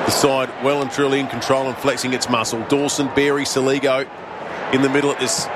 The side well and truly in control and flexing its muscle. Dawson, Berry, Soligo in the middle at this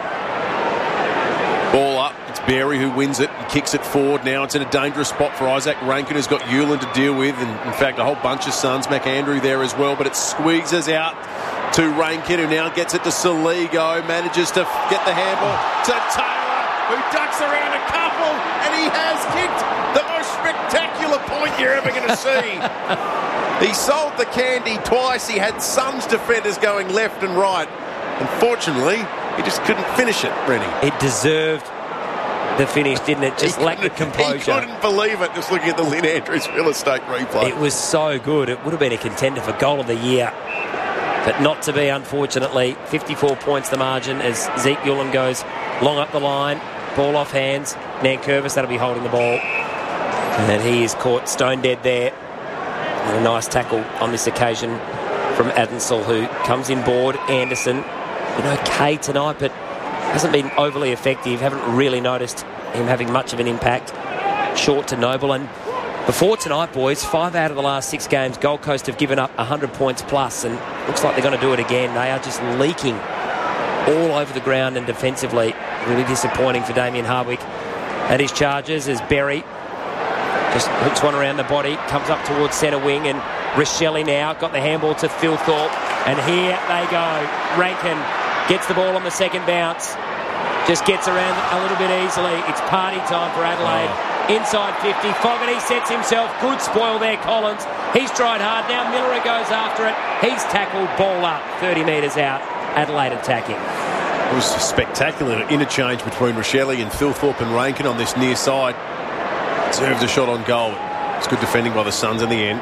ball up. It's Berry who wins it. He kicks it forward now. It's in a dangerous spot for Isaac Rankin, who's got Hewland to deal with. And in fact, a whole bunch of Suns. McAndrew there as well. But it squeezes out to Rankin, who now gets it to Soligo. Manages to get the handball to Taylor, who ducks around a couple. And he has kicked the most spectacular point you're ever going to see. He sold the candy twice. He had Suns defenders going left and right. Unfortunately, he just couldn't finish it, Rennie. It deserved the finish, didn't it? Just lacked the composure. He couldn't believe it, just looking at the Lynn Andrews real estate replay. It was so good. It would have been a contender for goal of the year. But not to be, unfortunately. 54 points the margin as Zeke Hewland goes long up the line. Ball off hands. Nankervis, that'll be holding the ball. And he is caught stone dead there. And a nice tackle on this occasion from Adensel, who comes in board. Anderson, been okay tonight, but hasn't been overly effective. Haven't really noticed him having much of an impact. Short to Noble. And before tonight, boys, 5 out of the last 6 games, Gold Coast have given up 100 points plus, and looks like they're going to do it again. They are just leaking all over the ground and defensively. Really disappointing for Damien Hardwick at his charges as Berry just hooks one around the body, comes up towards centre wing, and Rochelle now got the handball to Phil Thorpe, and here they go. Rankin gets the ball on the second bounce, just gets around a little bit easily. It's party time for Adelaide. Inside 50, Fogarty sets himself. Good spoil there, Collins. He's tried hard. Now Miller goes after it. He's tackled, ball up, 30 metres out. Adelaide attacking. It was a spectacular interchange between Rochelle and Phil Thorpe and Rankin on this near side. Deserved a shot on goal. It's good defending by the Suns in the end.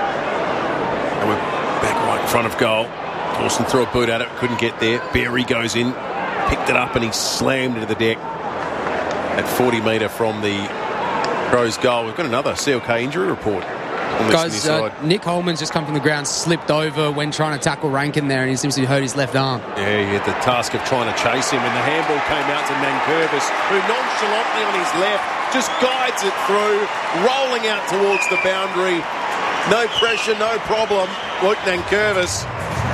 And we're back right in front of goal. Dawson threw a boot at it, couldn't get there. Berry goes in, picked it up, and he slammed into the deck at 40 metre from the Crows' goal. We've got another CLK injury report on this Guys, near side. Nick Holman's just come from the ground, slipped over when trying to tackle Rankin there, and he seems to have hurt his left arm. Yeah, he had the task of trying to chase him, and the handball came out to Nankervis, who nonchalantly on his left just guides it through, rolling out towards the boundary. No pressure, no problem. Luke Nankervis,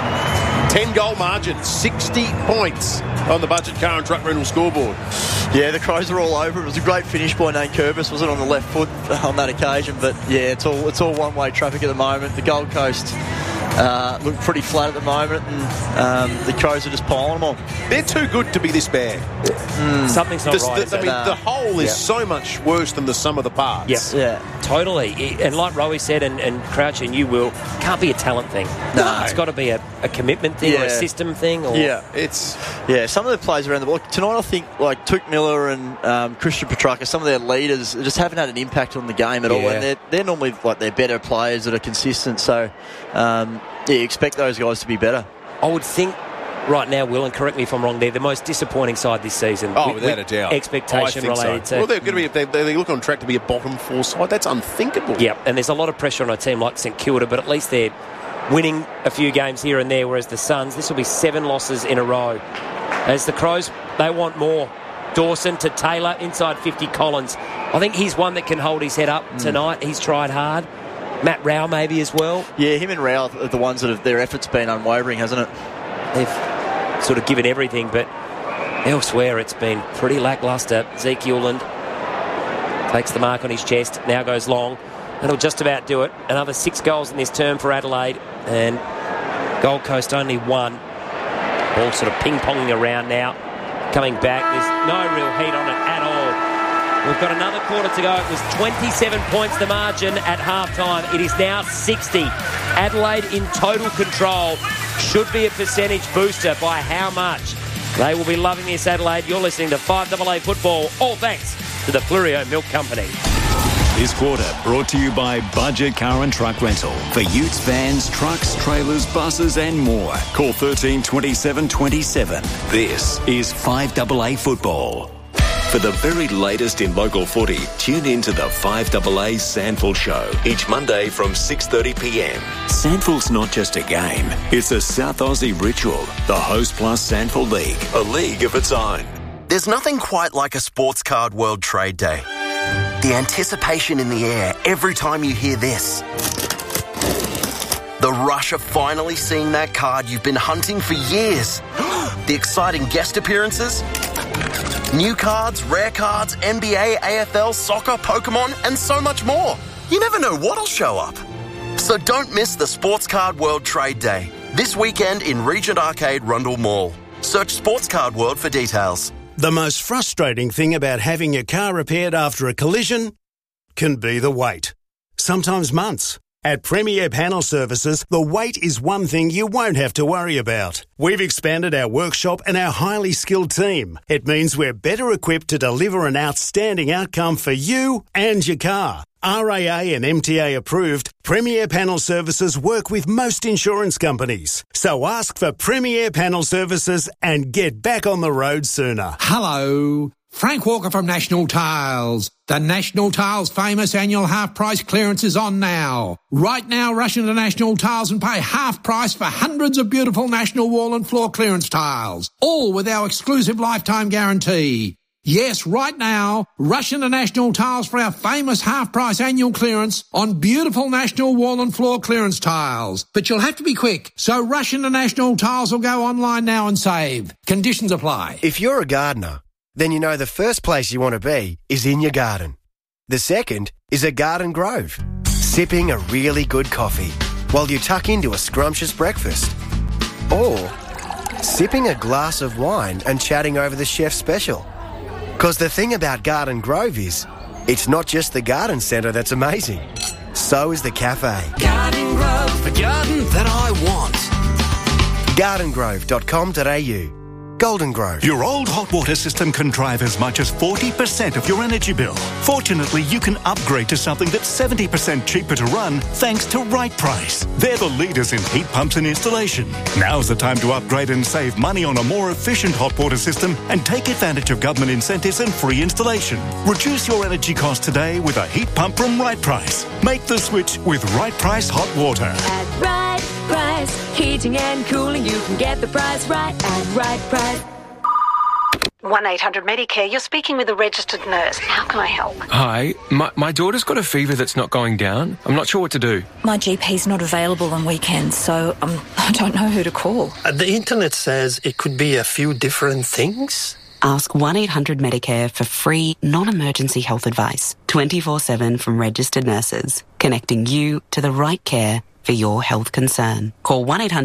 10-goal margin, 60 points on the Budget Car and Truck Rental scoreboard. Yeah, the Crows are all over. It was a great finish by Nankervis. Wasn't on the left foot on that occasion, but yeah, it's all one-way traffic at the moment. The Gold Coast look pretty flat at the moment, and the Crows are just piling them on. They're too good to be this bad. Something's not right. The whole is so much worse than the sum of the parts. Yep. Yeah, totally. And like Rowie said, and Crouch and you will, can't be a talent thing. No. It's got to be a commitment thing or a system thing. Or... Yeah, it's some of the players around the ball tonight. I think like Touk Miller and Christian Petrarca, some of their leaders just haven't had an impact on the game at all. And they're normally like they're better players that are consistent. So you expect those guys to be better. I would think right now, Will, and correct me if I'm wrong, they're the most disappointing side this season. Oh, without a doubt. Expectation related to... Well, they're going to be, if they look on track to be a bottom 4 side. That's unthinkable. Yeah, and there's a lot of pressure on a team like St Kilda, but at least they're winning a few games here and there, whereas the Suns, this will be 7 losses in a row. As the Crows, they want more. Dawson to Taylor, inside 50, Collins. I think he's one that can hold his head up tonight. He's tried hard. Matt Rao maybe as well. Yeah, him and Rao are the ones that have their efforts been unwavering, hasn't it? They've sort of given everything, but elsewhere it's been pretty lacklustre. Zeke Hewland takes the mark on his chest, now goes long. That'll just about do it. Another 6 goals in this term for Adelaide, and Gold Coast only 1. All sort of ping-ponging around now. Coming back, there's no real heat on it at all. We've got another quarter to go. It was 27 points the margin at half-time. It is now 60. Adelaide in total control. Should be a percentage booster. By how much? They will be loving this, Adelaide. You're listening to 5AA Football. All thanks to the Flurio Milk Company. This quarter brought to you by Budget Car and Truck Rental. For utes, vans, trucks, trailers, buses and more. Call 13 27 27. This is 5AA Football. For the very latest in local footy, tune in to the 5AA Sandful Show each Monday from 6:30pm. Sandful's not just a game, it's a South Aussie ritual. The Host Plus Sandful League, a league of its own. There's nothing quite like a Sports Card World Trade Day. The anticipation in the air every time you hear this. The The Rush are finally seeing that card you've been hunting for years. The exciting guest appearances, new cards, rare cards, NBA, AFL, soccer, Pokemon, and so much more. You never know what'll show up. So don't miss the Sports Card World Trade Day this weekend in Regent Arcade, Rundle Mall. Search Sports Card World for details. The most frustrating thing about having your car repaired after a collision can be the wait. Sometimes months. At Premier Panel Services, the wait is one thing you won't have to worry about. We've expanded our workshop and our highly skilled team. It means we're better equipped to deliver an outstanding outcome for you and your car. RAA and MTA approved, Premier Panel Services work with most insurance companies. So ask for Premier Panel Services and get back on the road sooner. Hello, Frank Walker from National Tiles. The National Tiles famous annual half-price clearance is on now. Right now, rush into National Tiles and pay half price for hundreds of beautiful National wall and floor clearance tiles, all with our exclusive lifetime guarantee. Yes, right now, rush into National Tiles for our famous half-price annual clearance on beautiful National wall and floor clearance tiles. But you'll have to be quick, so rush into National Tiles or go online now and save. Conditions apply. If you're a gardener, then you know the first place you want to be is in your garden. The second is a garden grove, sipping a really good coffee while you tuck into a scrumptious breakfast. Or sipping a glass of wine and chatting over the chef's special. Because the thing about Garden Grove is, it's not just the garden centre that's amazing. So is the cafe. Garden Grove, the garden that I want. gardengrove.com.au. Golden Grove. Your old hot water system can drive as much as 40% of your energy bill. Fortunately, you can upgrade to something that's 70% cheaper to run thanks to Right Price. They're the leaders in heat pumps and installation. Now's the time to upgrade and save money on a more efficient hot water system and take advantage of government incentives and free installation. Reduce your energy costs today with a heat pump from Right Price. Make the switch with Right Price Hot Water. At Right Price, heating and cooling, you can get the price right at Right Price. 1-800-Medicare, you're speaking with a registered nurse. How can I help? Hi, my daughter's got a fever that's not going down. I'm not sure what to do. My GP's not available on weekends, so I don't know who to call. The internet says it could be a few different things. Ask 1-800-Medicare for free, non-emergency health advice, 24/7 from registered nurses, connecting you to the right care for your health concern. Call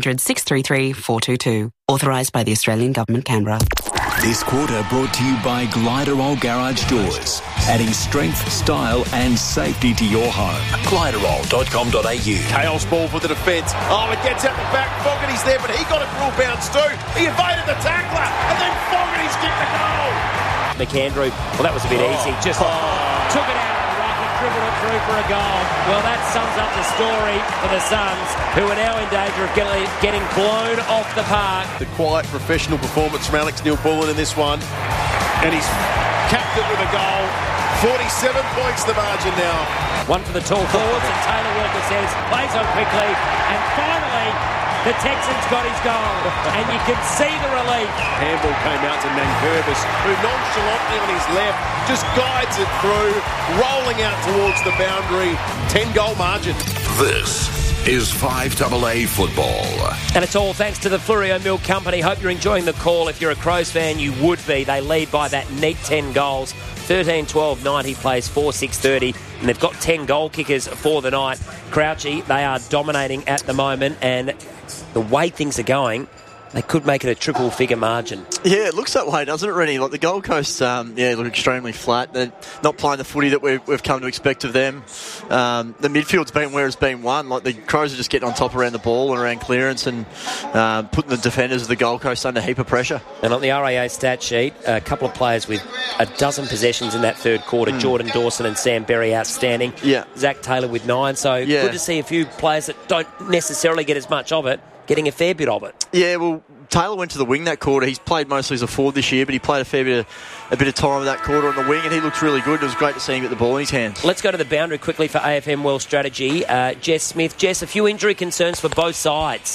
1-800-633-422. Authorised by the Australian Government, Canberra. This quarter brought to you by Gliderol Garage Doors, adding strength, style and safety to your home. Gliderol.com.au. Chaos ball for the defence. Oh, it gets out the back. Fogarty's there, but he got a rule bounce too. He evaded the tackler, and then Fogarty's kicked the goal. McAndrew, well, that was a bit easy. Just took it out. Dribbled it through for a goal. Well, that sums up the story for the Suns, who are now in danger of getting blown off the park. The quiet professional performance from Alex Neil-Bullen in this one. And he's capped it with a goal. 47 points the margin now. One for the tall forwards, and Taylor Wilker says, plays on quickly, and finally the Texans got his goal, and you can see the relief. Handball came out to Nankervis, who nonchalantly on his left just guides it through, rolling out towards the boundary. 10-goal margin. This is 5AA football. And it's all thanks to the Fleurieu Milk Company. Hope you're enjoying the call. If you're a Crows fan, you would be. They lead by that neat 10 goals. 13-12-90 plays 4-6-30, and they've got 10 goal kickers for the night. Crouchy, they are dominating at the moment, and the way things are going, they could make it a triple-figure margin. Yeah, it looks that way, doesn't it, Rennie? Like the Gold Coast, look extremely flat. They're not playing the footy that we've come to expect of them. The midfield's been where it's been won. Like the Crows are just getting on top around the ball and around clearance and putting the defenders of the Gold Coast under a heap of pressure. And on the RAA stat sheet, a couple of players with a dozen possessions in that third quarter. Jordan Dawson and Sam Berry outstanding. Yeah. Zach Taylor with 9. So good to see a few players that don't necessarily get as much of it getting a fair bit of it. Yeah, well, Taylor went to the wing that quarter. He's played mostly as a forward this year, but he played a bit of time in that quarter on the wing, and he looked really good. It was great to see him get the ball in his hands. Let's go to the boundary quickly for AFM World Strategy. Jess Smith. Jess, a few injury concerns for both sides.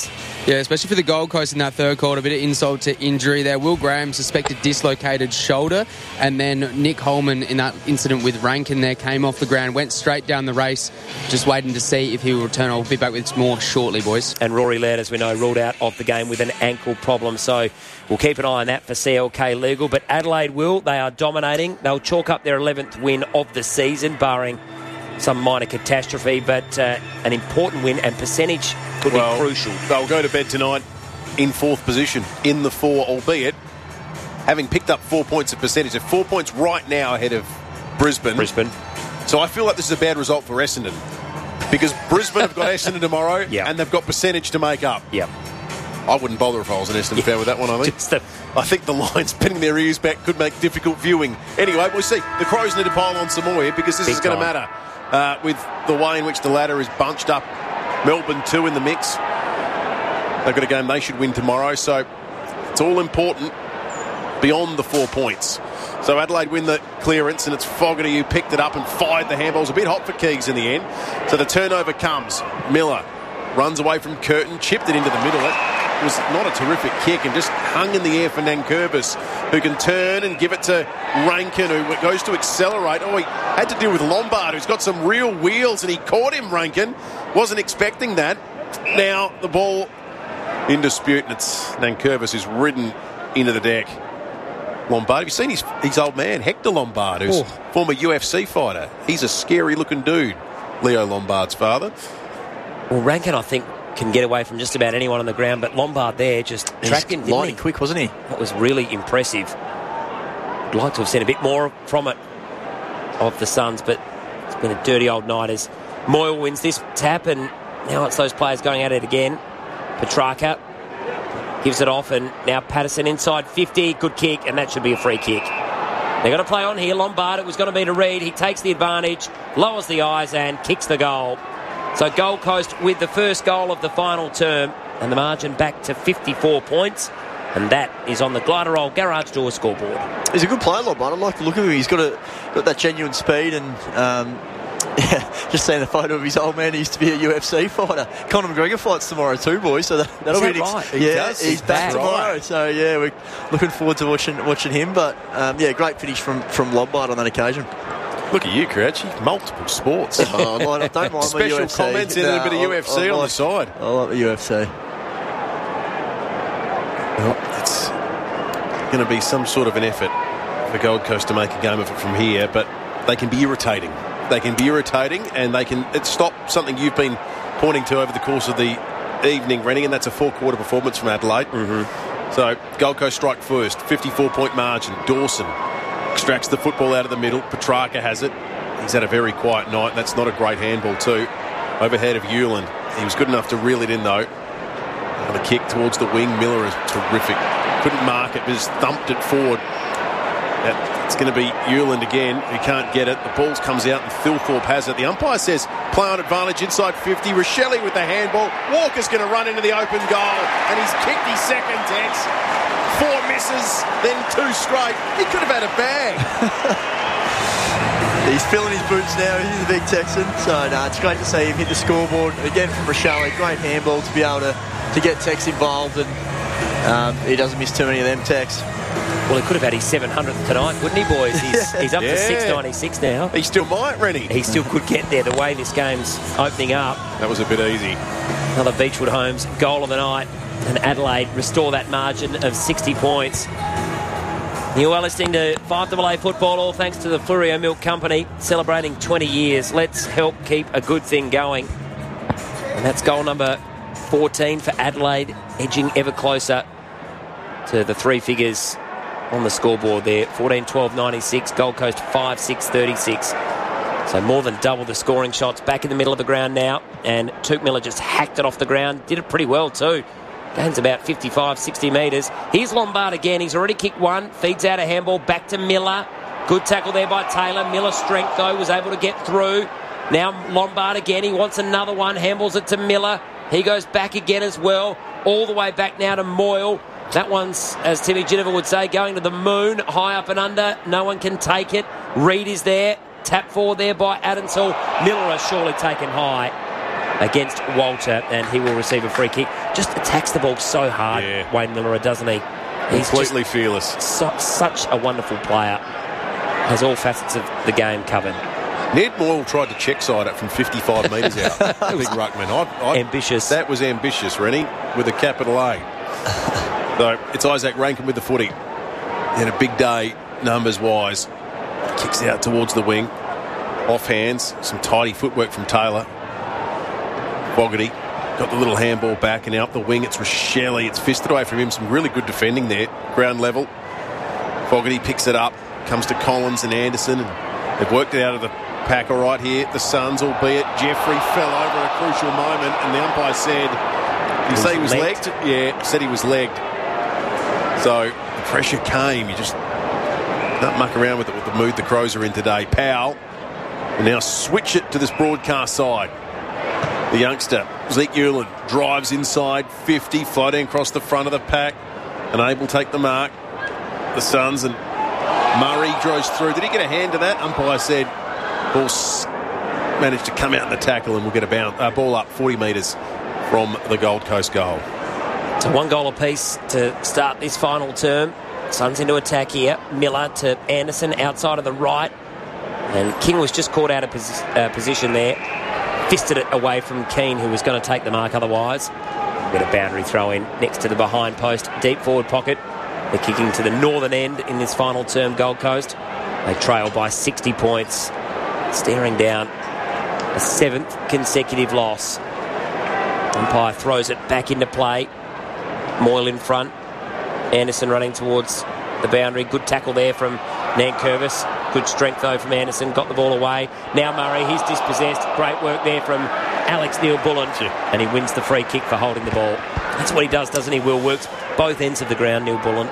Yeah, especially for the Gold Coast in that third quarter. A bit of insult to injury there. Will Graham suspected dislocated shoulder, and then Nick Holman in that incident with Rankin there came off the ground, went straight down the race, just waiting to see if he will return. I'll be back with more shortly, boys. And Rory Laird, as we know, ruled out of the game with an ankle problem, so we'll keep an eye on that for CLK Legal. But Adelaide they are dominating. They'll chalk up their 11th win of the season, barring some minor catastrophe, but an important win, and percentage could be crucial. They'll go to bed tonight in 4th position in the 4, albeit having picked up 4 points of percentage. They're 4 points right now ahead of Brisbane. So I feel like this is a bad result for Essendon, because Brisbane have got Essendon tomorrow, and they've got percentage to make up. Yep. I wouldn't bother if I was an Essendon fan with that one, I think. I think the Lions pinning their ears back could make difficult viewing. Anyway, we'll see. The Crows need to pile on some more here, because this is going to matter with the way in which the ladder is bunched up. Melbourne 2 in the mix. They've got a game they should win tomorrow, so it's all important beyond the 4 points. So Adelaide win the clearance, and it's Fogarty who picked it up and fired the handball. It was a bit hot for Keegs in the end. So the turnover comes. Miller runs away from Curtin, chipped it into the middle. It was not a terrific kick, and just hung in the air for Nankervis, who can turn and give it to Rankin, who goes to accelerate. Oh, he had to deal with Lombard, who's got some real wheels, and he caught him, Rankin. Wasn't expecting that. Now the ball in dispute, and it's Nankervis who's ridden into the deck. Lombard, have you seen his old man, Hector Lombard, who's former UFC fighter? He's a scary-looking dude, Leo Lombard's father. Well, Rankin, I think, can get away from just about anyone on the ground, but Lombard there just tracked him, didn't he? Quick, wasn't he? That was really impressive. I'd like to have seen a bit more from it of the Suns, but it's been a dirty old night as Moyle wins this tap, and now it's those players going at it again. Petrarca gives it off, and now Patterson inside 50. Good kick, and that should be a free kick. They're going to play on here. Lombard, it was going to be to Reid. He takes the advantage, lowers the eyes, and kicks the goal. So Gold Coast with the first goal of the final term, and the margin back to 54 points. And that is on the Gliderol Garage Door scoreboard. He's a good player, Lombard. I like the look of him. He's got that genuine speed, and just seeing the photo of his old man, he used to be a UFC fighter. Conor McGregor fights tomorrow too, boys. So that'll be right? He's back tomorrow. Right. So yeah, we're looking forward to watching him. But great finish from Lombard on that occasion. Look at you, Crouchy. Multiple sports. I don't mind Special UFC. comments and a bit of UFC on the side. I like the UFC. Well, it's going to be some sort of an effort for Gold Coast to make a game of it from here, but they can be irritating. They can be irritating, and they can stop something you've been pointing to over the course of the evening, Rennie, and that's a 4-quarter performance from Adelaide. So Gold Coast strike first, 54-point margin. Dawson extracts the football out of the middle. Petrarca has it. He's had a very quiet night. That's not a great handball too. Overhead of Hewland. He was good enough to reel it in though. Another kick towards the wing. Miller is terrific. Couldn't mark it, but just thumped it forward. It's going to be Hewland again, who can't get it. The ball comes out and Thilthorpe has it. The umpire says play on advantage inside 50. Rochelle with the handball. Walker's going to run into the open goal, and he's kicked his second, Tex. 4 misses, then 2 straight. He could have had a bag. He's filling his boots now. He's a big Texan. So, it's great to see him hit the scoreboard. Again from Rochelle, great handball to be able to get Tex involved. And he doesn't miss too many of them, Tex. Well, he could have had his 700th tonight, wouldn't he, boys? He's up to 696 now. He still might, Rennie. He still could get there the way this game's opening up. That was a bit easy. Another Beechwood Homes goal of the night. And Adelaide restore that margin of 60 points. You are listening to 5AA Football, all thanks to the Flurio Milk Company, celebrating 20 years. Let's help keep a good thing going. And that's goal number 14 for Adelaide, edging ever closer to the 3 figures on the scoreboard there. 14-12-96, Gold Coast 5-6-36. So more than double the scoring shots. Back in the middle of the ground now, and Tuke Miller just hacked it off the ground. Did it pretty well too. Gains about 55, 60 metres. Here's Lombard again. He's already kicked one. Feeds out a handball back to Miller. Good tackle there by Taylor. Miller's strength, though, was able to get through. Now Lombard again. He wants another one. Handballs it to Miller. He goes back again as well. All the way back now to Moyle. That one's, as Timmy Ginnivan would say, going to the moon. High up and under. No one can take it. Reid is there. Tap forward there by Adamsall. Miller has surely taken high. against Walter, and he will receive a free kick. Just attacks the ball so hard, Wayne Miller, doesn't he? He's completely fearless. Such a wonderful player. Has all facets of the game covered. Ned Moyle tried to check side it from 55 metres out. Big ruckman. Ambitious. That was ambitious, Rennie, with a capital A. So it's Isaac Rankin with the footy. He had a big day, numbers-wise. Kicks out towards the wing. Off hands. Some tidy footwork from Taylor. Fogarty got the little handball back, and out the wing it's Rochelle. It's fisted away from him. Some really good defending there. Ground level. Fogarty picks it up. Comes to Collins and Anderson. And they've worked it out of the pack all right here. The Suns, albeit Jeffrey fell over at a crucial moment, and the umpire said, did he say he was legged? Yeah, said he was legged. So the pressure came. You just don't muck around with it with the mood the Crows are in today. Powell will now switch it to this broadcast side. The youngster, Zeke Ulan, drives inside 50, floating across the front of the pack, and able to take the mark. The Suns, and Murray drives through. Did he get a hand to that? Umpire said ball managed to come out in the tackle, and we'll get a ball up 40 metres from the Gold Coast goal. So 1 goal apiece to start this final term. Suns into attack here. Miller to Anderson outside of the right. And King was just caught out of position there. Fisted it away from Keane, who was going to take the mark otherwise. Got a boundary throw in next to the behind post. Deep forward pocket. They're kicking to the northern end in this final term, Gold Coast. They trail by 60 points. Staring down a 7th consecutive loss. Umpire throws it back into play. Moyle in front. Anderson running towards the boundary. Good tackle there from Nankervis. Good strength though from Anderson. Got the ball away. Now Murray, he's dispossessed. Great work there from Alex Neil-Bullen. And he wins the free kick for holding the ball. That's what he does, doesn't he, Will? Works both ends of the ground, Neil-Bullen.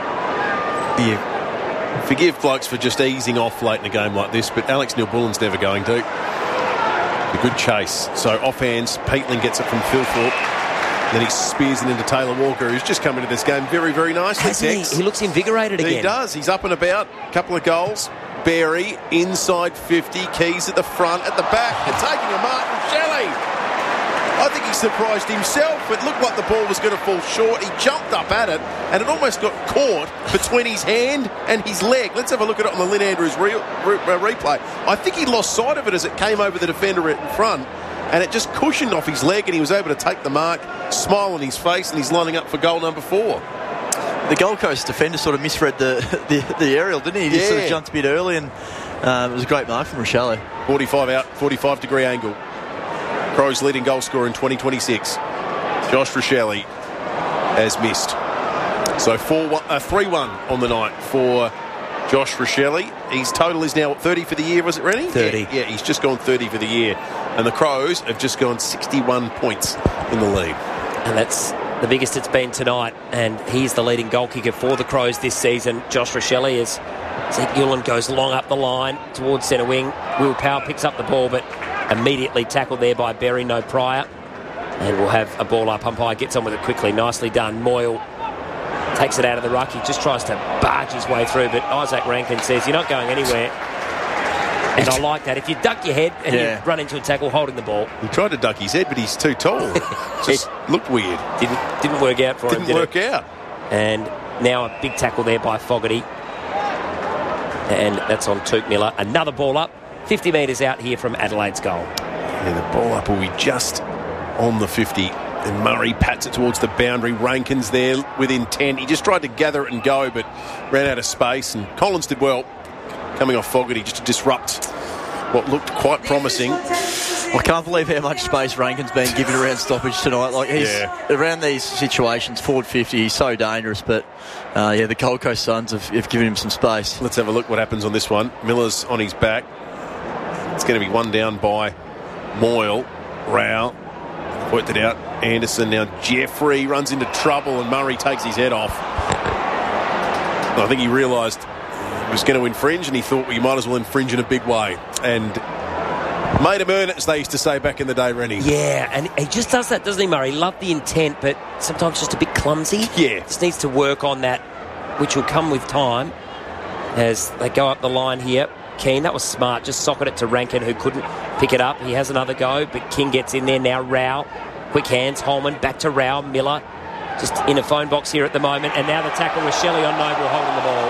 Yeah. Forgive blokes for just easing off late in a game like this, but Alex Neil-Bullen's never going to. A good chase. So off hands, Peatling gets it from Phil Thorpe. Then he spears it into Taylor Walker, who's just come into this game very, very nicely. He looks invigorated again. He does. He's up and about. A couple of goals. Berry inside 50. Keys at the front, at the back, and taking a mark from Shelley. I think he surprised himself. It looked like the ball was going to fall short. He jumped up at it, and it almost got caught between his hand and his leg. Let's have a look at it on the Lynn Andrews replay. I think he lost sight of it as it came over the defender in front, and it just cushioned off his leg, and he was able to take the mark, smile on his face, and he's lining up for goal number 4. The Gold Coast defender sort of misread the aerial, didn't he? He just sort of jumped a bit early, and it was a great mark from Rochelle. 45 out, 45-degree angle. Crows leading goal scorer in 2026. Josh Rochelle has missed. So 3-1 on the night for Josh Rochelle. His total is now 30 for the year, was it, Rennie? 30. Yeah, he's just gone 30 for the year. And the Crows have just gone 61 points in the lead. And that's the biggest it's been tonight. And he's the leading goal kicker for the Crows this season. Josh Rochelle is. Zeke Ulan goes long up the line towards centre wing. Will Powell picks up the ball, but immediately tackled there by Berry, no prior. And we'll have a ball up. Umpire gets on with it quickly. Nicely done. Moyle takes it out of the ruck. He just tries to barge his way through, but Isaac Rankin says, you're not going anywhere. And I like that. If you duck your head and you run into a tackle holding the ball. He tried to duck his head, but he's too tall. Just looked weird. Didn't work out for him, did it? Didn't work out. And now a big tackle there by Fogarty. And that's on Touk Miller. Another ball up. 50 metres out here from Adelaide's goal. Yeah, the ball up will be just on the 50. And Murray pats it towards the boundary. Rankin's there within 10. He just tried to gather it and go, but ran out of space. And Collins did well, coming off Fogarty just to disrupt what looked quite promising. I can't believe how much space Rankin's been given around stoppage tonight. Like he's around these situations, forward 50, he's so dangerous. But the Gold Coast Suns have given him some space. Let's have a look what happens on this one. Miller's on his back. It's going to be one down by Moyle. Rao worked it out. Anderson, now Jeffrey runs into trouble and Murray takes his head off. I think he realised he was going to infringe, and he thought, well, you might as well infringe in a big way. And made him earn it, as they used to say back in the day, Rennie. Yeah, and he just does that, doesn't he, Murray? Loved the intent, but sometimes just a bit clumsy. Yeah. Just needs to work on that, which will come with time as they go up the line here. Keane, that was smart. Just socket it to Rankin, who couldn't pick it up. He has another go, but King gets in there now. Rao, quick hands. Holman back to Rao. Miller just in a phone box here at the moment. And now the tackle with Shelley on Noble holding the ball.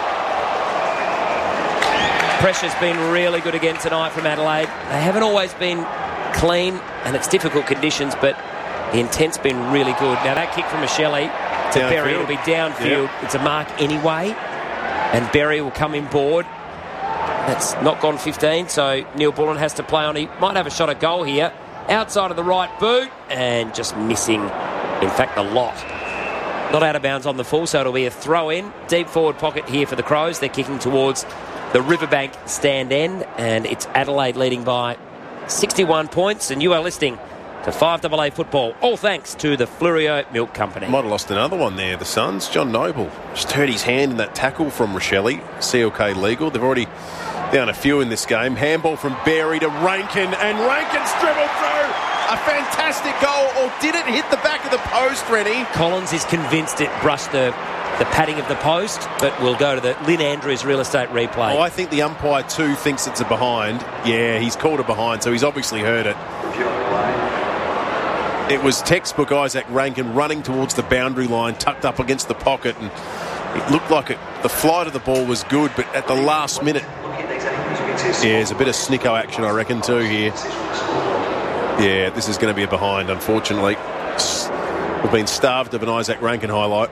Pressure's been really good again tonight from Adelaide. They haven't always been clean, and it's difficult conditions, but the intent's been really good. Now that kick from Shelley to Berry, it'll be downfield. Yep. It's a mark anyway, and Berry will come in board. That's not gone 15, so Neil Bullen has to play on. He might have a shot at goal here. Outside of the right boot, and just missing, in fact, the lot. Not out of bounds on the full, so it'll be a throw-in. Deep forward pocket here for the Crows. They're kicking towards the Riverbank stand end, and it's Adelaide leading by 61 points, and you are listening to 5AA Football, all thanks to the Fleurieu Milk Company. Might have lost another one there, the Suns. John Noble just hurt his hand in that tackle from Rochelle. CLK legal. They've already down a few in this game. Handball from Berry to Rankin, and Rankin's dribbled through. A fantastic goal, or did it hit the back of the post, Rennie? Collins is convinced it brushed the padding of the post, but we'll go to the Lynn Andrews real estate replay. Oh, I think the umpire too thinks it's a behind. Yeah, he's called a behind, so he's obviously heard it. It was textbook Isaac Rankin running towards the boundary line, tucked up against the pocket, and it looked like the flight of the ball was good, but at the last minute, yeah, there's a bit of snicko action, I reckon, too here. Yeah, this is going to be a behind, unfortunately. We've been starved of an Isaac Rankin highlight.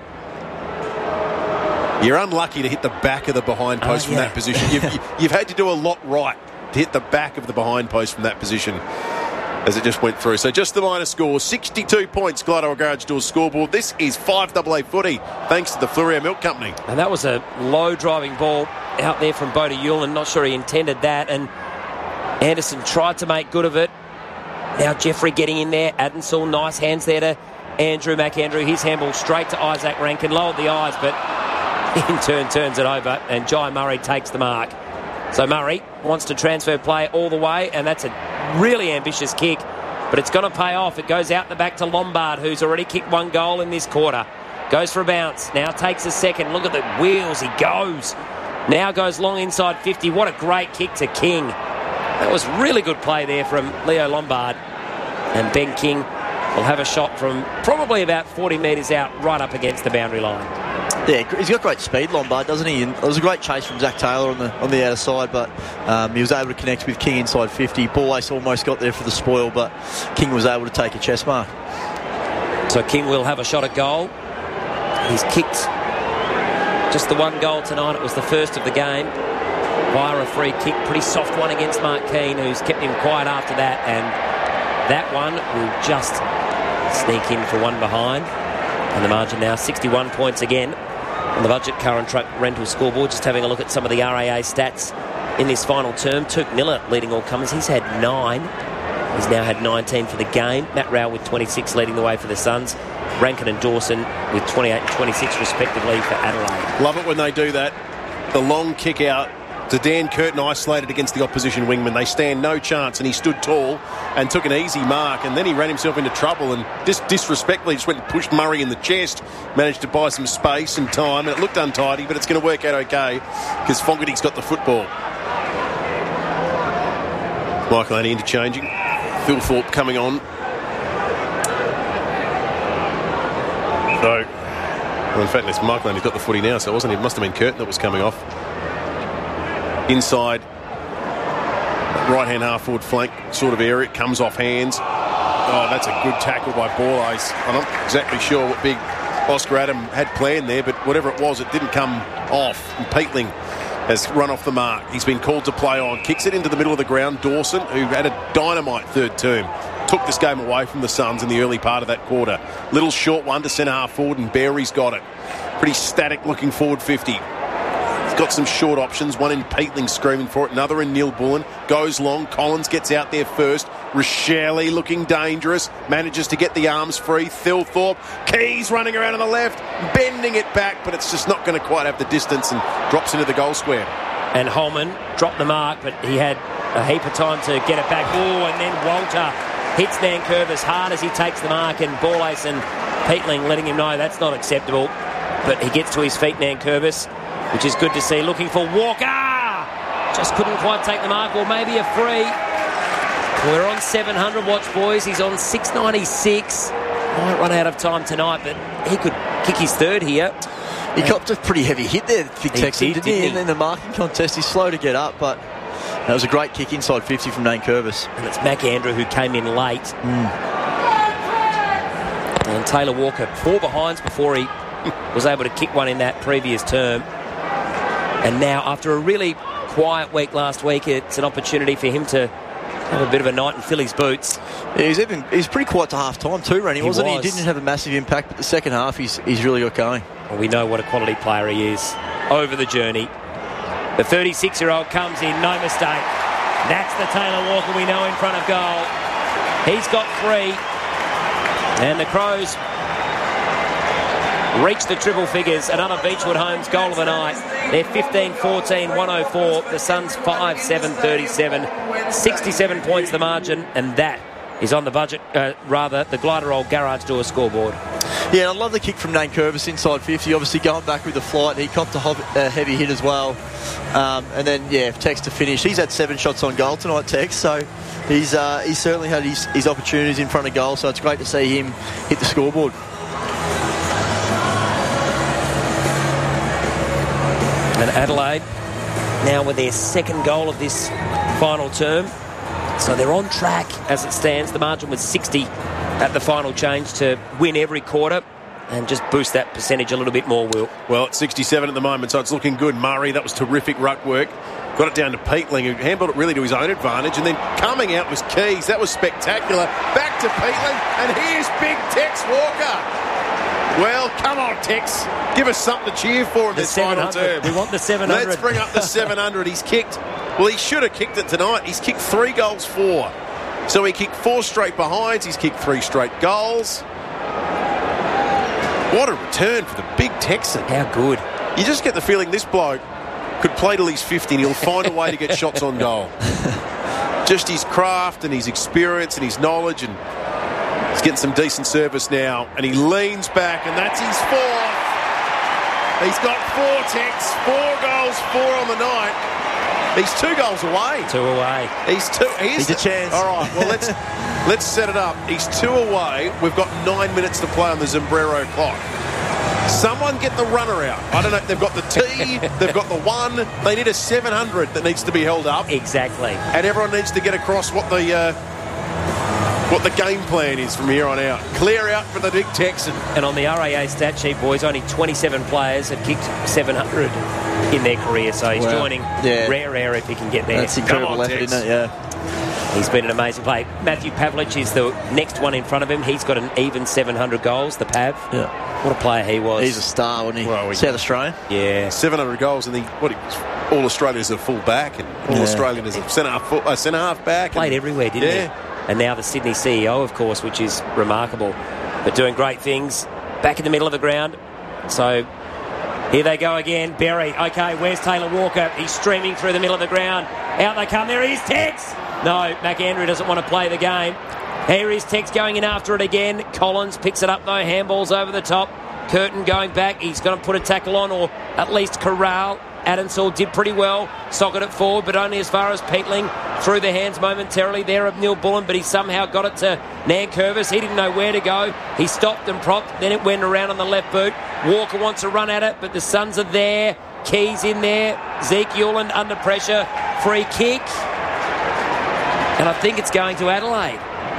You're unlucky to hit the back of the behind post from that position. You've had to do a lot right to hit the back of the behind post from that position as it just went through. So just the minor score, 62 points, Glyndon Garage Doors scoreboard. This is 5AA footy, thanks to the Fleurieu Milk Company. And that was a low driving ball out there from Bodie Yulin. Not sure he intended that, and Anderson tried to make good of it. Now Jeffrey getting in there. Adensall, nice hands there to Andrew McAndrew. His handball straight to Isaac Rankin. Lowered the eyes, but in turn turns it over, and Jai Murray takes the mark. So Murray wants to transfer play all the way, and that's a really ambitious kick, but it's going to pay off. It goes out the back to Lombard, who's already kicked one goal in this quarter. Goes for a bounce. Now takes a second. Look at the wheels. He goes. Now goes long inside 50. What a great kick to King. That was really good play there from Leo Lombard. And Ben King will have a shot from probably about 40 metres out, right up against the boundary line. Yeah, he's got great speed, Lombard, doesn't he? And it was a great chase from Zach Taylor on the outer side, but he was able to connect with King inside 50. Ball Ace almost got there for the spoil, but King was able to take a chest mark. So King will have a shot at goal. He's kicked just the one goal tonight. It was the first of the game via a free kick. Pretty soft one against Mark Keane, who's kept him quiet after that, and that one will just sneak in for one behind. And the margin now 61 points again on the Budget Car and Truck Rental scoreboard. Just having a look at some of the RAA stats in this final term. Took Miller leading all comers. He's had 9. He's now had 19 for the game. Matt Rowell with 26 leading the way for the Suns. Rankin and Dawson with 28 and 26 respectively for Adelaide. Love it when they do that. The long kick out to Dan Curtin, isolated against the opposition wingman. They stand no chance, and he stood tall and took an easy mark, and then he ran himself into trouble and disrespectfully just went and pushed Murray in the chest. Managed to buy some space and time, and it looked untidy, but it's going to work out okay because Fogarty's got the football. Michael Annie interchanging. Phil Thorpe coming on. So, well, in fact, it's Michael Annie's got the footy now, so it must have been Curtin that was coming off. Inside, right-hand half-forward flank sort of area. It comes off hands. Oh, that's a good tackle by Borlase. I'm not exactly sure what big Oscar Adam had planned there, but whatever it was, it didn't come off. And Peatling has run off the mark. He's been called to play on. Kicks it into the middle of the ground. Dawson, who had a dynamite third term, took this game away from the Suns in the early part of that quarter. Little short one to centre-half forward, and Berry's got it. Pretty static looking forward 50. Got some short options, one in Peatling screaming for it, another in Neil Bullen, goes long, Collins gets out there first, Rochelle looking dangerous, manages to get the arms free, Thilthorpe, Keys running around on the left, bending it back, but it's just not going to quite have the distance and drops into the goal square. And Holman dropped the mark, but he had a heap of time to get it back. Oh, and then Walter hits Nankervis hard as he takes the mark, and Borlase and Peatling letting him know that's not acceptable, but he gets to his feet, Nankervis, which is good to see. Looking for Walker. Just couldn't quite take the mark, or maybe a free. Well, we're on 700 watch, boys. He's on 696. Might run out of time tonight, but he could kick his third here. He copped a pretty heavy hit there, Big Texan, didn't he? In the marking contest, he's slow to get up, but that was a great kick inside 50 from Nankervis. And it's Mac Andrew who came in late. And Taylor Walker 4 behinds before he was able to kick one in that previous term. And now, after a really quiet week last week, it's an opportunity for him to have a bit of a night and fill his boots. Yeah, he's pretty quiet to half-time too, Rennie, wasn't he? He didn't have a massive impact, but the second half he's really got going. Well, we know what a quality player he is over the journey. The 36-year-old comes in, no mistake. That's the Taylor Walker we know in front of goal. He's got 3. And the Crows reach the triple figures. Another Beechwood Homes goal of the night. They're 15-14, 104. The Suns 5-7-37. 67 points the margin, and that is on the budget, the Gliderol Garage Door scoreboard. Yeah, and I love the kick from Nankervis inside 50. Obviously going back with the flight. He copped a heavy hit as well. And then, Tex to finish. He's had 7 shots on goal tonight, Tex, so he's certainly had his opportunities in front of goal, so it's great to see him hit the scoreboard. And Adelaide now with their second goal of this final term. So they're on track as it stands. The margin was 60 at the final change to win every quarter and just boost that percentage a little bit more, Will. Well, it's 67 at the moment, so it's looking good. Murray, that was terrific ruck work. Got it down to Peatling, who handled it really to his own advantage. And then coming out was Keys. That was spectacular. Back to Peatling, and here's big Tex Walker. Well, come on, Tex. Give us something to cheer for in this final term. We want the 700. Let's bring up the 700. He's kicked... Well, he should have kicked it tonight. He's kicked 3 goals, 4. So he kicked 4 straight behinds. He's kicked 3 straight goals. What a return for the big Texan. How good. You just get the feeling this bloke could play till he's 50 and he'll find a way to get shots on goal. Just his craft and his experience and his knowledge, and he's getting some decent service now, and he leans back, and that's his 4th. He's got 4, Tex. 4 goals, 4 on the night. He's 2 goals away. 2 away. He's a chance. All right, well, let's set it up. He's 2 away. We've got 9 minutes to play on the Zimbrero clock. Someone get the runner out. I don't know. They've got the T. They've got the 1. They need a 700 that needs to be held up. Exactly. And everyone needs to get across what the game plan is from here on out. Clear out for the big Texan. And on the RAA stat sheet, boys, only 27 players have kicked 700 in their career, so he's joining rare if he can get there. That's incredible effort, isn't it? Yeah. He's been an amazing play. Matthew Pavlich is the next one in front of him. He's got an even 700 goals, the Pav. Yeah. What a player he was. He's a star, wasn't he? Well, South Australian. Yeah. 700 goals, and all Australia is a full back, and all Australian is a centre-half back. Played everywhere, didn't he? And now the Sydney CEO, of course, which is remarkable. But doing great things. Back in the middle of the ground. So here they go again. Berry. Okay, where's Taylor Walker? He's streaming through the middle of the ground. Out they come. There he is, Tex. No, McAndrew doesn't want to play the game. Here is Tex going in after it again. Collins picks it up, though. Handballs over the top. Curtin going back. He's going to put a tackle on, or at least corral. Adamsall did pretty well. Socket it forward, but only as far as Peatling. Through the hands momentarily there of Neil Bullen, but he somehow got it to Nankervis. He didn't know where to go. He stopped and propped. Then it went around on the left boot. Walker wants to run at it, but the Suns are there. Keys in there. Zeke Uland under pressure. Free kick. And I think it's going to Adelaide.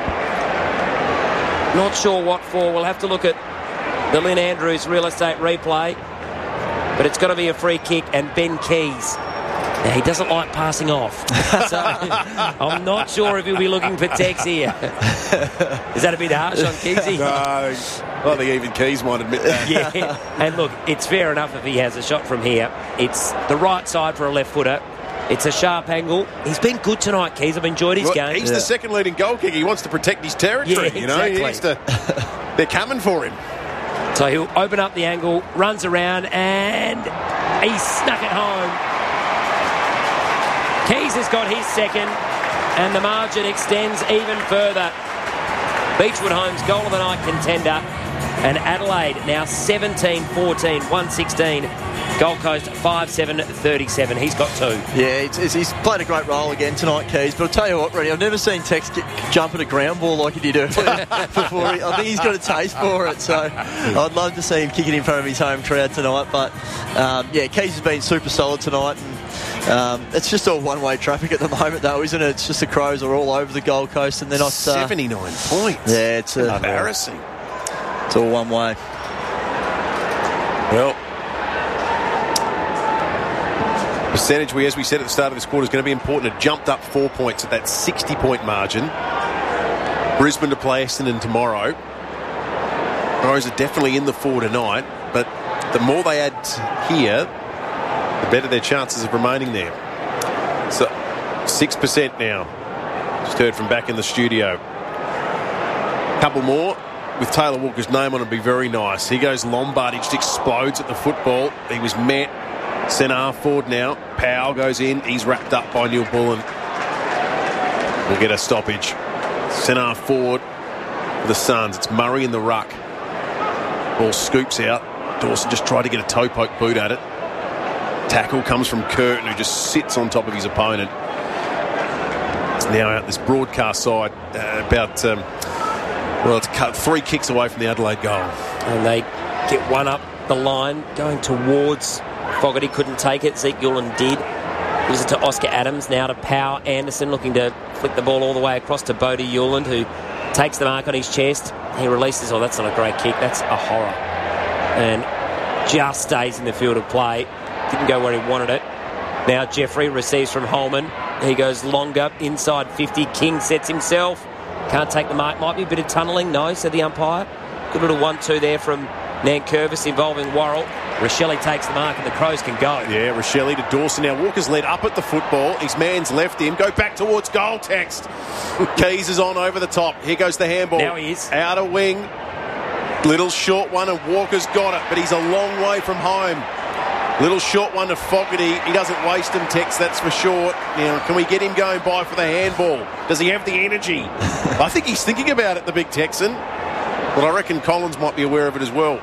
Not sure what for. We'll have to look at the Lynn Andrews real estate replay. But it's got to be a free kick, and Ben Keys. Now, he doesn't like passing off. So I'm not sure if he'll be looking for Tex here. Is that a bit harsh on Keysy? No, I think even Keys might admit that. Yeah. And look, it's fair enough if he has a shot from here. It's the right side for a left footer. It's a sharp angle. He's been good tonight, Keys. I've enjoyed his game. He's the second leading goal kicker. He wants to protect his territory. Yeah, exactly. He needs to. They're coming for him. So he'll open up the angle, runs around, and he snuck it home. Keys has got his second, and the margin extends even further. Beechwood Homes goal of the night contender, and Adelaide now 17-14, 116 Gold Coast 5-7-37. He's got 2. Yeah, he's played a great role again tonight, Keys. But I'll tell you what, Rennie, I've never seen Tex jump at a ground ball like he did earlier before. I think he's got a taste for it. So I'd love to see him kick it in front of his home crowd tonight. But, Keys has been super solid tonight. And it's just all one-way traffic at the moment, though, isn't it? It's just the Crows are all over the Gold Coast. And they're not... 79 points. Yeah, it's embarrassing. It's all one way. Well... percentage, as we said at the start of this quarter, is going to be important. It jumped up 4 points at that 60-point margin. Brisbane to play Essendon tomorrow. Crows are definitely in the 4 tonight, but the more they add here, the better their chances of remaining there. So 6% now. Just heard from back in the studio. Couple more with Taylor Walker's name on it would be very nice. Here goes Lombard. He just explodes at the football. He was met. Centre half forward now. Powell goes in. He's wrapped up by Neil Bullen. We'll get a stoppage. Centre half forward for the Suns. It's Murray in the ruck. Ball scoops out. Dawson just tried to get a toe poke boot at it. Tackle comes from Curtin, who just sits on top of his opponent. It's now out this broadcast side it's cut 3 kicks away from the Adelaide goal. And they get one up the line going towards Fogarty. Couldn't take it. Zeke Ulan did. Gives it to Oscar Adams, now to Power Anderson, looking to flick the ball all the way across to Bodie Uland, who takes the mark on his chest. He releases. Oh, that's not a great kick. That's a horror. And just stays in the field of play. Didn't go where he wanted it. Now Jeffrey receives from Holman. He goes longer, inside 50. King sets himself. Can't take the mark. Might be a bit of tunnelling. No, said the umpire. Good little 1-2 there from Nankervis involving Worrell. Rochelle takes the mark and the Crows can go. Yeah, Rochelle to Dawson. Now Walker's led up at the football. His man's left him. Go back towards goal, Text. Keys is on over the top. Here goes the handball. Now he is. Outer wing. Little short one and Walker's got it, but he's a long way from home. Little short one to Fogarty. He doesn't waste him, Tex, that's for sure. Now, can we get him going by for the handball? Does he have the energy? I think he's thinking about it, the big Texan. But I reckon Collins might be aware of it as well.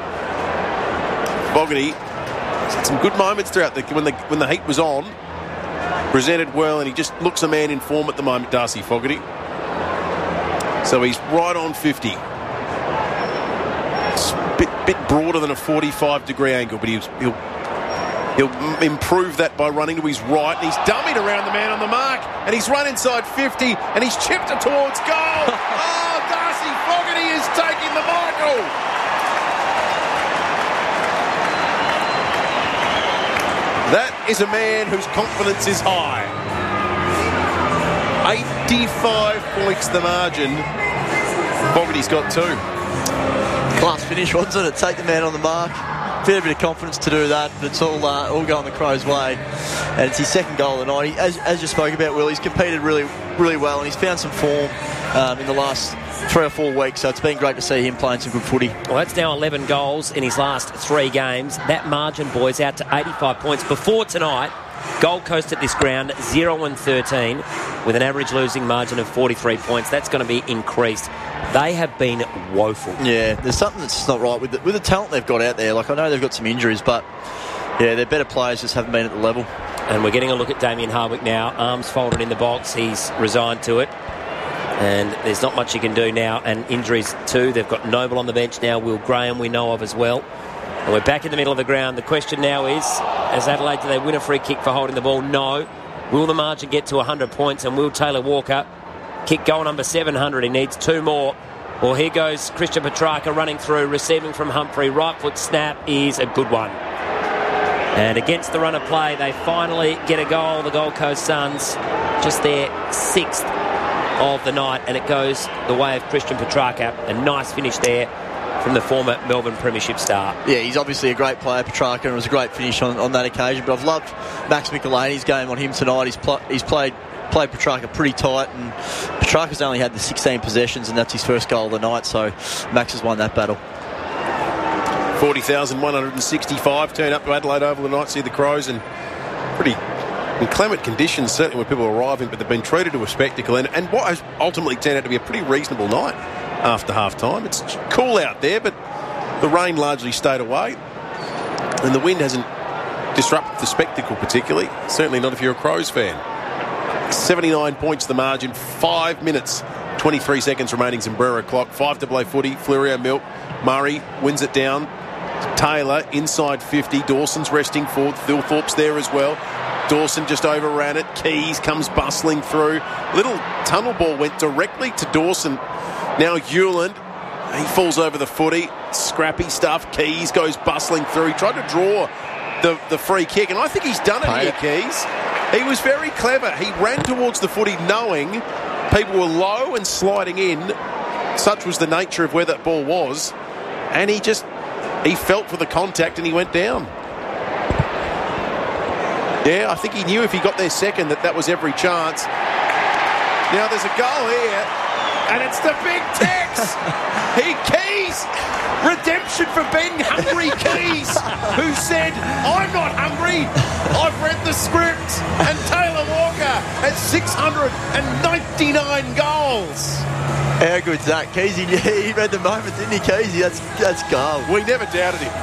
Fogarty had some good moments throughout when the heat was on. Presented well, and he just looks a man in form at the moment, Darcy Fogarty. So he's right on 50. It's a bit broader than a 45-degree angle, but he'll improve that by running to his right. And he's dummied around the man on the mark, and he's run inside 50, and he's chipped it towards goal. Oh, Darcy Fogarty is taking the Michael. That is a man whose confidence is high. 85 points the margin. Fogarty's got 2. Class finish, wasn't it? Take the man on the mark. Fair bit of confidence to do that, but it's all going the Crows' way. And it's his second goal of the night. As you spoke about, Will, he's competed really, really well, and he's found some form in the last 3 or 4 weeks, so it's been great to see him playing some good footy. Well, that's now 11 goals in his last 3 games. That margin, boys, out to 85 points. Before tonight, Gold Coast at this ground, 0-13, with an average losing margin of 43 points. That's going to be increased. They have been woeful. Yeah, there's something that's not right with the talent they've got out there. Like, I know they've got some injuries, but yeah, they're better players, just haven't been at the level. And we're getting a look at Damien Hardwick now. Arms folded in the box. He's resigned to it. And there's not much you can do now. And injuries too. They've got Noble on the bench now. Will Graham we know of as well. And we're back in the middle of the ground. The question now is, as Adelaide, do they win a free kick for holding the ball? No. Will the margin get to 100 points? And will Taylor Walker kick goal number 700? He needs 2 more. Well, here goes Christian Petrarca running through, receiving from Humphrey. Right foot snap is a good one. And against the run of play, they finally get a goal. The Gold Coast Suns, just their 6th of the night, and it goes the way of Christian Petrarca. A nice finish there from the former Melbourne Premiership star. Yeah, he's obviously a great player, Petrarca, and it was a great finish on that occasion. But I've loved Max Michelini's game on him tonight. He's played Petrarca pretty tight, and Petrarca's only had the 16 possessions, and that's his first goal of the night, so Max has won that battle. 40,165 turn up to Adelaide Oval tonight, see the Crows, and pretty inclement conditions, certainly when people are arriving, but they've been treated to a spectacle, and what has ultimately turned out to be a pretty reasonable night after half-time. It's cool out there, but the rain largely stayed away, and the wind hasn't disrupt the spectacle particularly. Certainly not if you're a Crows fan. 79 points the margin, 5 minutes, 23 seconds remaining, Sombrero clock. 5-8 footy, Flourio Milk. Murray wins it down. Taylor inside 50. Dawson's resting forward. Thilthorpe's there as well. Dawson just overran it. Keys comes bustling through. Little tunnel ball went directly to Dawson. Now Hewland, he falls over the footy. Scrappy stuff. Keys goes bustling through. He tried to draw the free kick, and I think he's done it here, Keys. He was very clever. He ran towards the footy knowing people were low and sliding in. Such was the nature of where that ball was. And he felt for the contact and he went down. Yeah, I think he knew if he got there second that was every chance. Now there's a goal here, and it's the big Tex. Keys. Redemption for Ben Hungry Keys, who said, I'm not hungry, I've read the script. And Taylor Walker has 699 goals. How good's that, Keezy? He read the moment, didn't he, Keezy? That's gold. We never doubted him.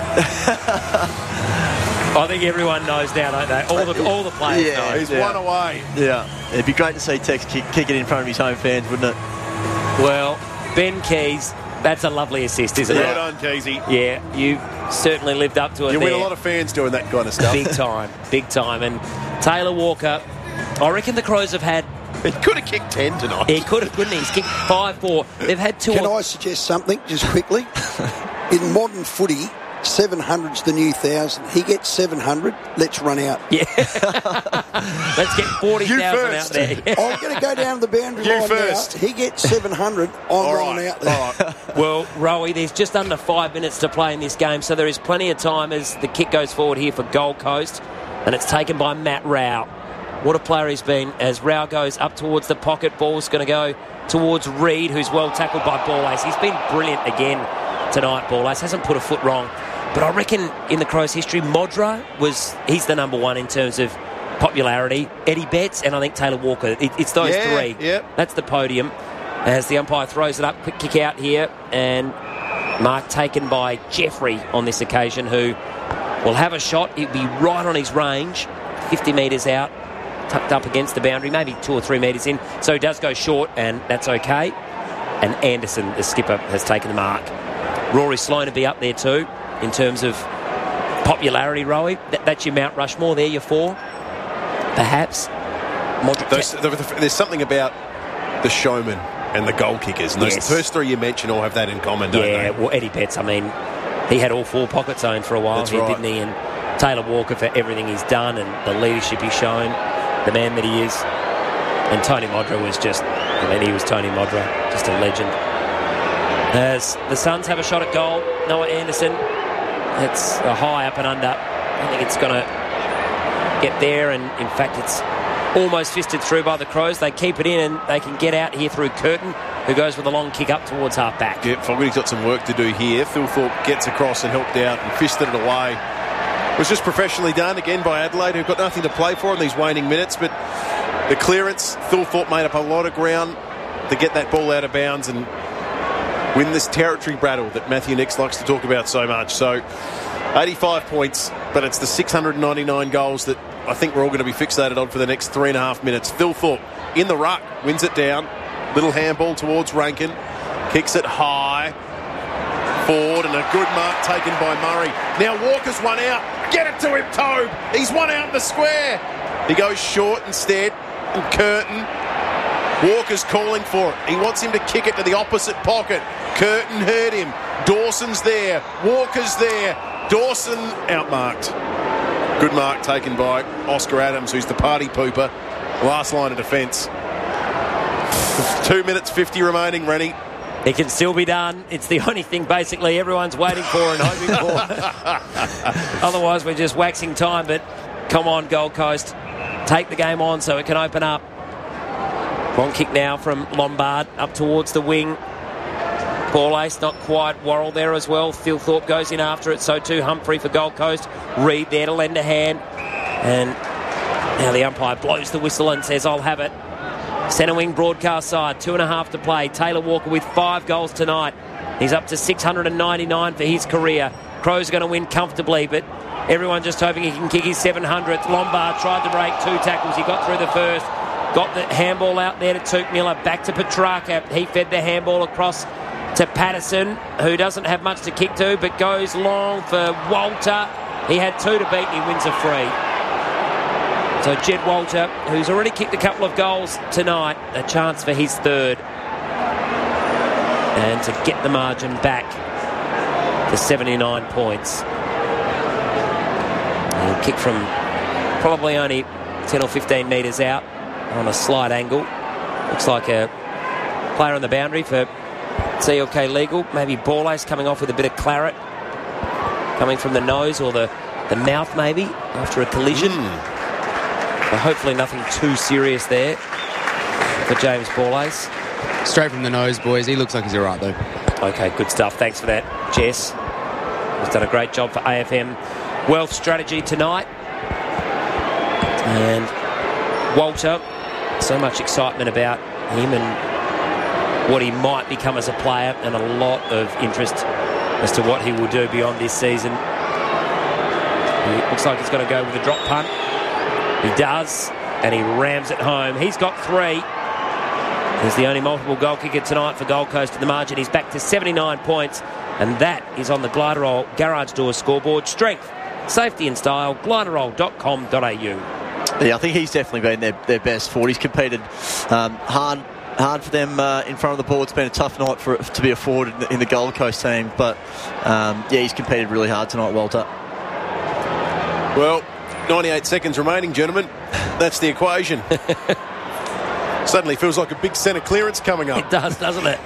I think everyone knows now, don't they? All the players know. He's one away. Yeah. It'd be great to see Tex kick it in front of his home fans, wouldn't it? Well, Ben Keys, that's a lovely assist, isn't it? Well done, Keezy. Yeah, you certainly lived up to it. You there. win a lot of fans doing that kind of stuff. Big time. And Taylor Walker, I reckon the Crows have had... He could have kicked 10 tonight. He could have, couldn't he? He's kicked 5-4. They've had two... Can I suggest something, just quickly? In modern footy, 700's the new 1,000. He gets 700, let's run out. Yeah. Let's get 40,000 out there. I'm going to go down the boundary line first. now. He gets 700, I'm running out there. Well, Rowie, there's just under 5 minutes to play in this game, so there is plenty of time as the kick goes forward here for Gold Coast, and it's taken by Matt Rao. What a player he's been as Rao goes up towards the pocket. Ball's going to go towards Reid, who's well tackled by Ball-Ace. He's been brilliant again tonight, Ball-Ace. Hasn't put a foot wrong. But I reckon in the Crows' history, Modra he's the number one in terms of popularity. Eddie Betts and I think Taylor Walker. It's those three. Yep. That's the podium. As the umpire throws it up, quick kick out here, and mark taken by Jeffrey on this occasion, who will have a shot. It'll be right on his range, 50 metres out, tucked up against the boundary, maybe 2 or 3 metres in. So he does go short, and that's okay. And Anderson, the skipper, has taken the mark. Rory Sloane will be up there too, in terms of popularity, Rowie. That's your Mount Rushmore there, your 4, perhaps. There's something about the showman and the goal kickers. And the first 3 you mentioned all have that in common, don't they? Yeah, well, Eddie Betts, I mean, he had all 4 pocket zones for a while here, didn't he? And Taylor Walker for everything he's done and the leadership he's shown, the man that he is. And Tony Modra was he was Tony Modra, just a legend. As the Suns have a shot at goal, Noah Anderson, it's a high up and under. I think it's going to get there, and in fact it's almost fisted through by the Crows. They keep it in and they can get out here through Curtin, who goes with a long kick up towards half back. Yeah, Fogarty's got some work to do here. Thilthorpe gets across and helped out and fisted it away. It was just professionally done again by Adelaide, who've got nothing to play for in these waning minutes, but the clearance, Thilthorpe made up a lot of ground to get that ball out of bounds and win this territory battle that Matthew Nix likes to talk about so much. So 85 points, but it's the 699 goals that I think we're all going to be fixated on for the next 3.5 minutes. Thilthorpe in the ruck, wins it down. Little handball towards Rankin. Kicks it high. Forward, and a good mark taken by Murray. Now Walker's one out. Get it to him, Tobe. He's one out in the square. He goes short instead. And Curtin. Walker's calling for it. He wants him to kick it to the opposite pocket. Curtin heard him. Dawson's there. Walker's there. Dawson outmarked. Good mark taken by Oscar Adams, who's the party pooper. Last line of defence. 2 minutes 50 remaining, Rennie. It can still be done. It's the only thing basically everyone's waiting for and hoping for. Otherwise we're just waxing time, but come on Gold Coast. Take the game on so it can open up. Long kick now from Lombard up towards the wing. Ball-Ace not quite. Worrell there as well. Thilthorpe goes in after it. So too Humphrey for Gold Coast. Reid there to lend a hand. And now the umpire blows the whistle and says, I'll have it. Centre wing broadcast side. 2.5 to play. Taylor Walker with 5 goals tonight. He's up to 699 for his career. Crows are going to win comfortably, but Everyone just hoping he can kick his 700th. Lombard tried to break 2 tackles. He got through the first. Got the handball out there to Tuke Miller. Back to Petrarca. He fed the handball across to Patterson, who doesn't have much to kick to, but goes long for Walter. He had 2 to beat and he wins a free. So Jed Walter, who's already kicked a couple of goals tonight, a chance for his 3rd. And to get the margin back to 79 points. He'll kick from probably only 10 or 15 metres out on a slight angle. Looks like a player on the boundary for CLK Legal. Maybe Borlase coming off with a bit of claret coming from the nose or the mouth maybe after a collision. But hopefully nothing too serious there for James Borlase. Straight from the nose, boys. He looks like he's all right, though. Okay, good stuff. Thanks for that, Jess. He's done a great job for AFM Wealth Strategy tonight. And Walter, so much excitement about him and what he might become as a player, and a lot of interest as to what he will do beyond this season. He looks like he's going to go with a drop punt. He does, and he rams it home. He's got 3. He's the only multiple goal kicker tonight for Gold Coast at the margin. He's back to 79 points, and that is on the Gliderol Garage Door scoreboard. Strength, safety and style, gliderol.com.au. Yeah, I think he's definitely been their best forward. He's competed hard for them in front of the ball. It's been a tough night to be a forward in the Gold Coast team, but he's competed really hard tonight, Walter. Well, 98 seconds remaining, gentlemen. That's the equation. Suddenly feels like a big centre clearance coming up. It does, doesn't it?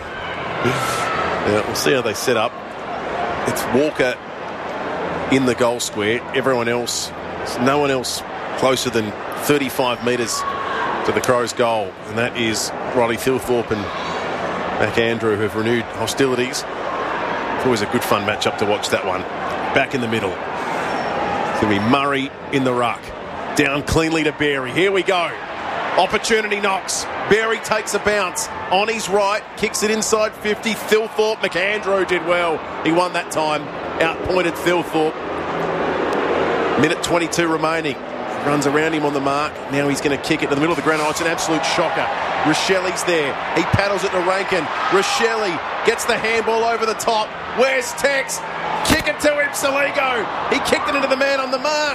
Yeah, we'll see how they set up. It's Walker in the goal square. Everyone else, no one else closer than 35 metres to the Crows' goal, and that is Riley Thilthorpe and Mac Andrew, who have renewed hostilities. It's always a good fun matchup to watch, that one. Back in the middle. It's going to be Murray in the ruck. Down cleanly to Berry. Here we go. Opportunity knocks. Berry takes a bounce. On his right, kicks it inside 50. Thilthorpe, McAndrew did well. He won that time. Outpointed Thilthorpe. Minute 22 remaining. Runs around him on the mark. Now he's going to kick it to the middle of the ground. Oh, it's an absolute shocker. Rochelli's there. He paddles it to Rankin. Rochelli gets the handball over the top. Where's Tex? Kick it to him, Saligo. He kicked it into the man on the mark.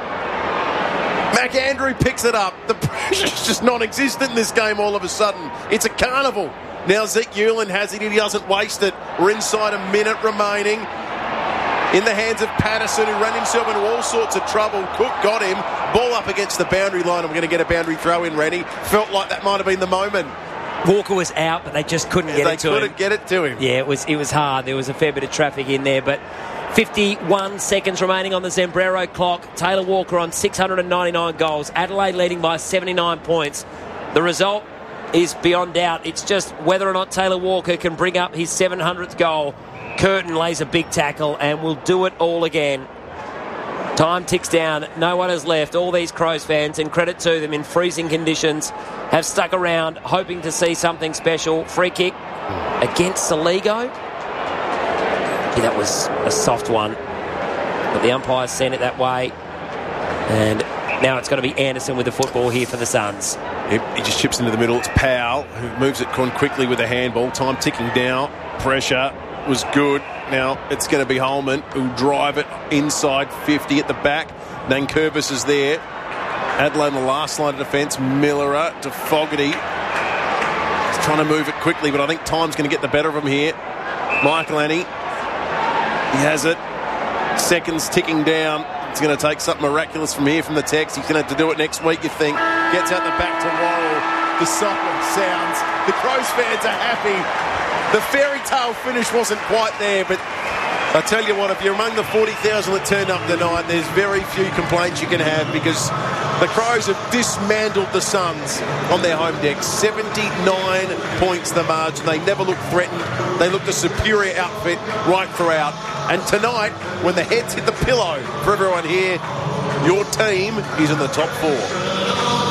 McAndrew picks it up. The pressure's just non-existent in this game all of a sudden. It's a carnival. Now Zeke Hewlin has it. He doesn't waste it. We're inside a minute remaining. In the hands of Patterson, who ran himself into all sorts of trouble. Cook got him. Ball up against the boundary line. And we're going to get a boundary throw in, Rennie. Felt like that might have been the moment. Walker was out, but they just couldn't get it to him. They couldn't get it to him. Yeah, it was hard. There was a fair bit of traffic in there, but 51 seconds remaining on the Zambrero clock. Taylor Walker on 699 goals. Adelaide leading by 79 points. The result is beyond doubt. It's just whether or not Taylor Walker can bring up his 700th goal. Curtin lays a big tackle and will do it all again. Time ticks down. No one is left. All these Crows fans, and credit to them, in freezing conditions, have stuck around hoping to see something special. Free kick against Saligo. Yeah, that was a soft one, but the umpires sent it that way. And now it's going to be Anderson with the football here for the Suns. Yep, he just chips into the middle. It's Powell who moves it quickly with a handball. Time ticking down. Pressure was good. Now it's going to be Holman who'll drive it inside 50 at the back. Nankervis is there. Adelaide on the last line of defence. Miller to Fogarty. He's trying to move it quickly, but I think time's going to get the better of him here. Michael Annie. He has it. Seconds ticking down. It's going to take something miraculous from here from the Tex. He's going to have to do it next week, you think. Gets out the back to Worrell. The siren sounds. The Crows fans are happy. The fairy tale finish wasn't quite there, but I tell you what, if you're among the 40,000 that turned up tonight, there's very few complaints you can have, because the Crows have dismantled the Suns on their home deck. 79 points the margin. They never looked threatened. They looked a superior outfit right throughout. And tonight, when the heads hit the pillow for everyone here, your team is in the top 4.